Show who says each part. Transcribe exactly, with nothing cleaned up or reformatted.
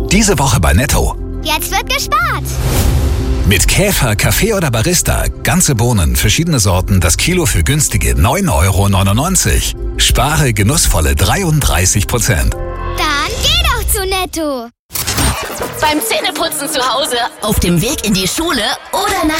Speaker 1: Diese Woche bei Netto.
Speaker 2: Jetzt wird gespart.
Speaker 1: Mit Käfer, Kaffee oder Barista. Ganze Bohnen, verschiedene Sorten, das Kilo für günstige neun Euro neunundneunzig. Spare genussvolle dreiunddreißig Prozent.
Speaker 2: Dann geh doch zu Netto.
Speaker 3: Beim Zähneputzen zu Hause, auf dem Weg in die Schule oder nach